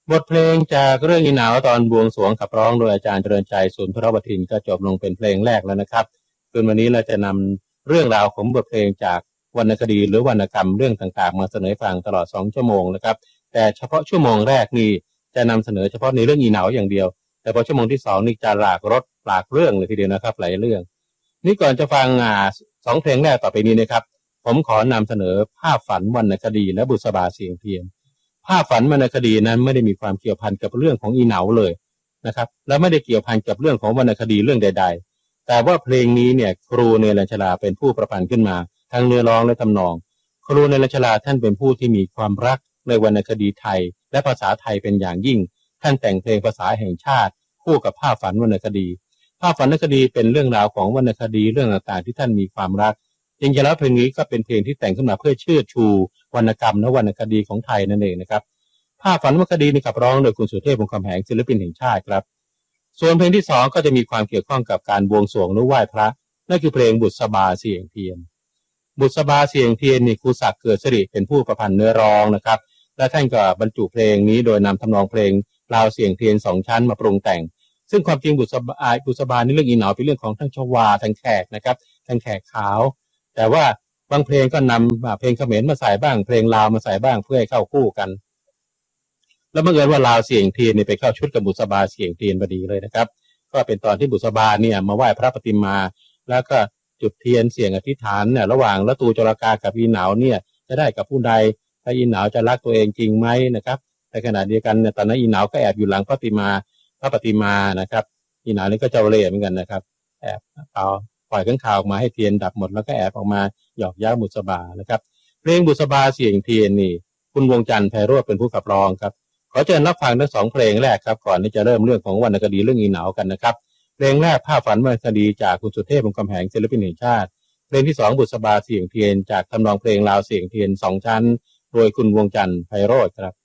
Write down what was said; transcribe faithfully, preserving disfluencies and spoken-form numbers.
บทเพลงจากเรื่องอีหนาวตอนบวงสรวงขับร้องโดยอาจารย์เจริญใจสุนทรวทินก็จบลงเป็นเพลงแรกแล้วนะครับคืนวันนี้เราจะนำเรื่องราวของบทเพลงจากวรรณคดีหรือวรรณกรรมเรื่องต่างๆมาเสนอฟังตลอดสองชั่วโมงนะครับแต่เฉพาะชั่วโมงแรกนี้จะนำเสนอเฉพาะในเรื่องอีหนาวอย่างเดียวแต่พอชั่วโมงที่สองนี่จะหลากรสหลากเรื่องเลยทีเดียวนะครับหลายเรื่องนี่ก่อนจะฟังอ่าสองเพลงแรกต่อไปนี้นะครับผมขอนำเสนอภาพฝันวรรณคดีและบุษบาเสียงเทียนภาพฝันวรรณคดีนั้นไม่ได้มีความเกี่ยวพันกับเรื่องของอีเหนาเลยนะครับและไม่ได้เกี่ยวพันกับเรื่องของวรรณคดีเรื่องใดๆแต่ว่าเพลงนี้เนี่ยครูเนรัญชลาเป็นผู้ประพันธ์ขึ้นมาทั้งเนื้อร้องและทำนองครูเนรัญชลาท่านเป็นผู้ที่มีความรักในวรรณคดีไทยและภาษาไทยเป็นอย่างยิ่งท่านแต่งเพลงภาษาแห่งชาติคู่กับภาพฝันวรรณคดีภาพฝันวรรณคดีเป็นเรื่องราวของวรรณคดีเรื่องต่างๆที่ท่านมีความรักจริงๆแล้วเพลงนี้ก็เป็นเพลงที่แต่งขึ้นมาเพื่อเชิดชูวรรณกรรมและวรรณคดีของไทยนั่นเองนะครับภาพฝันวรรณคดีนี่ขับร้องโดยคุณสุเทพวงศ์คำแหงศิลปินแห่งชาติครับส่วนเพลงที่สองก็จะมีความเกี่ยวข้องกับการบวงสรวงหรือไหว้พระนั่นคือเพลงบุษบาเสียงเทียนบุษบาเสียงเทียนนี่ครูศักดิ์เกิดสิริเป็นผู้ประพันธ์เนื้อร้องนะครับและท่านก็บรรจุเพลงนี้โดยนำทำนองเพลงราวเสียงเทียนสองชั้นมาปรุงแต่งซึ่งความจริงบุษบาบุษบาในเรื่องอีเหนาเป็นเรื่องของทั้งชวาทั้งแขกนะครับทั้งแขกขาวแต่ว่าบางเพลงก็นำเพลงเขมรมาใส่บ้างเพลงลาวมาใส่บ้างเพื่อให้เข้าคู่กันแล้วบังเอิญว่าลาวเสียงเทียนนี่ไปเข้าชุดกับบุษบาเสียงเทียนพอดีเลยนะครับก็เป็นตอนที่บุษบาเนี่ยมาไหว้พระปฏิมาแล้วก็จุดเทียนเสียงอธิษฐานเนี่ยระหว่างละตูจรกากับอีเหนาเนี่ยจะได้กับผู้ใดถ้าอีเหนาจะรักตัวเองจริงไหมนะครับในขณะเดียวกันเนี่ยตอนนั้นอีเหนาก็แอบอยู่หลังพระปฏิมาพระปฏิมานะครับอีเหนานี่ก็เจ้าเล่ห์เหมือนกันนะครับแอบเอาปล่อยข้างข่าวออกมาให้เทียนดับหมดแล้วก็แอบออกมาหยอกเย้าบุษบานะครับเพลงบุษบาเสียงเทียนนี่คุณวงจันทร์ไพโรจน์เป็นผู้ขับร้องครับขอเชิญรับฟังทั้งสองเพลงแรกครับก่อนที่จะเริ่มเรื่องของวรรณคดีเรื่องอีเหนากันนะครับเพลงแรกภาพฝันวรรณคดีจากคุณสุเทพวงศ์คำแหงศิลปินแห่งชาติเพลงที่สองบุษบาเสียงเทียนจากทำนองเพลงราวเสียงเทียนสองชั้นโดยคุณวงจันทร์ไพโรจน์ครับ